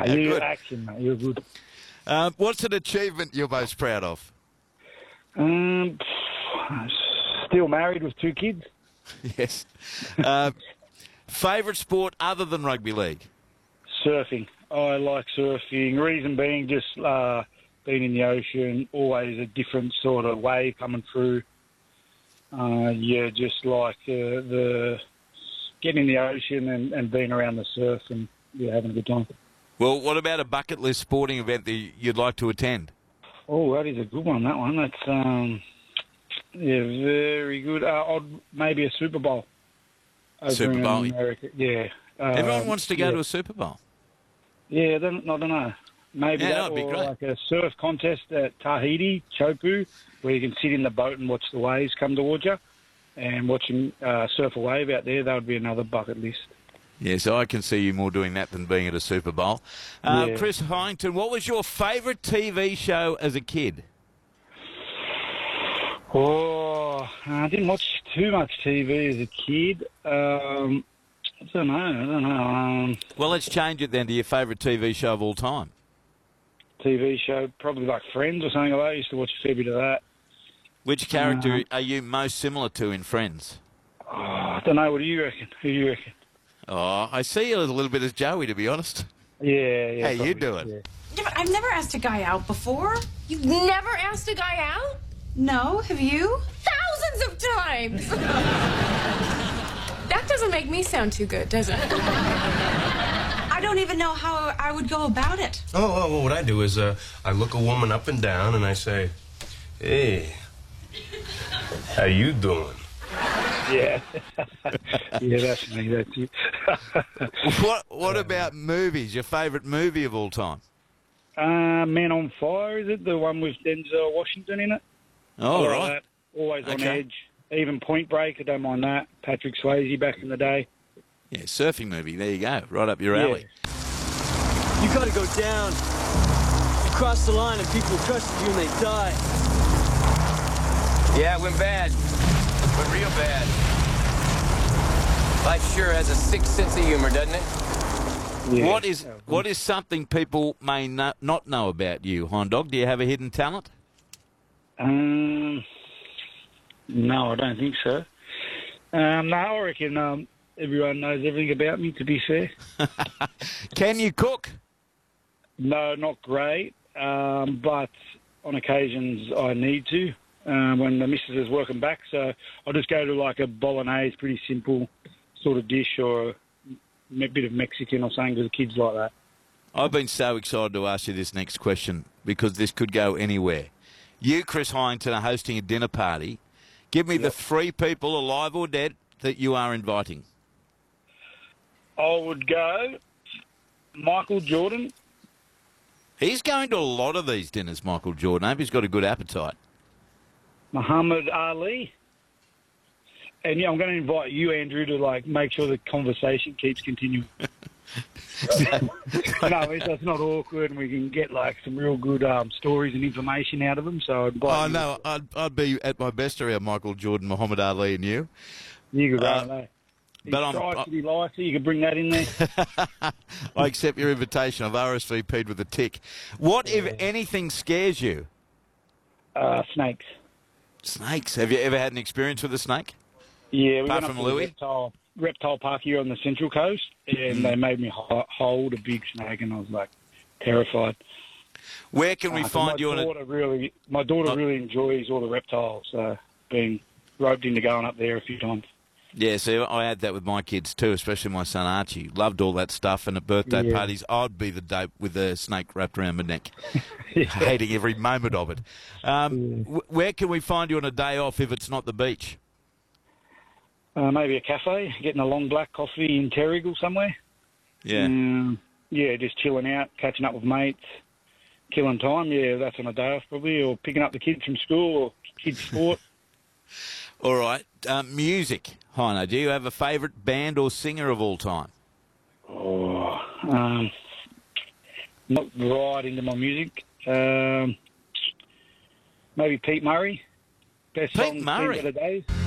You're good. action, mate. You're good. What's an achievement you're most proud of? Still married with 2 kids. Yes. Favourite sport other than rugby league? Surfing. I like surfing. Reason being just being in the ocean, always a different sort of wave coming through. Just like the getting in the ocean and being around the surf and having a good time. Well, what about a bucket list sporting event that you'd like to attend? Oh, that is a good one, that one. That's, very good. Maybe a Super Bowl. Super Bowl? In America. Yeah. Everyone wants to go to a Super Bowl. Yeah, I don't know. Maybe that'd be great. Like a surf contest at Tahiti, Chopu, where you can sit in the boat and watch the waves come towards you and watch them surf a wave out there. That would be another bucket list. Yes, I can see you more doing that than being at a Super Bowl. Yeah. Chris Hyington, what was your favourite TV show as a kid? Oh, I didn't watch too much TV as a kid. I don't know. Well, let's change it then to your favourite TV show of all time. TV show, probably like Friends or something like that. I used to watch a fair bit of that. Which character are you most similar to in Friends? Oh, I don't know. What do you reckon? Who do you reckon? Oh, I see you a little bit as Joey, to be honest. Yeah. How you doing? Yeah. Yeah, but I've never asked a guy out before. You've never asked a guy out? No, have you? Thousands of times! That doesn't make me sound too good, does it? I don't even know how I would go about it. Well, what I do is I look a woman up and down and I say, hey, how you doing? Yeah. Yeah, that's me. That's it. What about movies? Your favourite movie of all time? Man on Fire, is it? The one with Denzel Washington in it? Oh, right. That. Always on Okay. edge. Even Point Break, I don't mind that. Patrick Swayze back in the day. Yeah, surfing movie. There you go. Right up your alley. You gotta go down. You cross the line and people trust you and they die. Yeah, it went bad. Went real bad. Life sure has a sick sense of humor, doesn't it? Yeah. What is something people may not know about you, Hound Dog? Do you have a hidden talent? No, I don't think so. No, I reckon everyone knows everything about me, to be fair. Can you cook? No, not great, but on occasions I need to when the missus is working back. So I'll just go to like a bolognese, pretty simple sort of dish, or a bit of Mexican or something because the kids like that. I've been so excited to ask you this next question because this could go anywhere. You, Chris Hyington, are hosting a dinner party. Give me the 3 people, alive or dead, that you are inviting. I would go Michael Jordan. He's going to a lot of these dinners, Michael Jordan. I hope he's got a good appetite. Muhammad Ali. And I'm going to invite you, Andrew, to make sure the conversation keeps continuing. No, that's not awkward, and we can get some real good stories and information out of them. So I'd invite you. No, I'd be at my best around Michael Jordan, Muhammad Ali, and you. You could run it. But Tries to be lighter. You could bring that in there. I accept your invitation. I've RSVP'd with a tick. What, if anything, scares you? Snakes. Snakes. Have you ever had an experience with a snake? Yeah, we Apart went up from to Louis? the reptile park here on the Central Coast, and they made me hold a big snake, and I was terrified. Where can we find you on a... My daughter really enjoys all the reptiles, being roped into going up there a few times. Yeah, so I had that with my kids too, especially my son Archie. Loved all that stuff, and at birthday parties, I'd be the dope with the snake wrapped around my neck, hating every moment of it. Where can we find you on a day off if it's not the beach? Maybe a cafe, getting a long black coffee in Terrigal somewhere. Yeah. Just chilling out, catching up with mates, killing time. Yeah, that's on a day off probably, or picking up the kids from school or kids' sport. All right. Music, Heino. Do you have a favourite band or singer of all time? Not right into my music. Maybe Pete Murray. Best Pete song, Murray? Better Days.